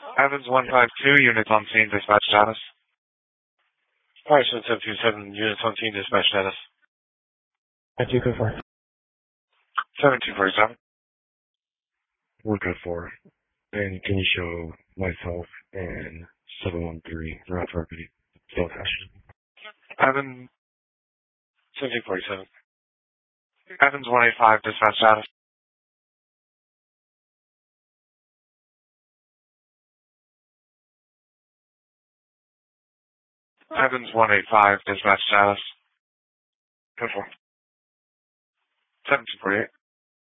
Evans 152, units on scene, dispatch status. Person 727, units on scene, dispatch status. 9254. 7247. We're good for. And can you show myself and 713 route property? Still attached. Evans 1747. Evans 185, dispatch status. Evans 185, dispatch status. Good for. 7248.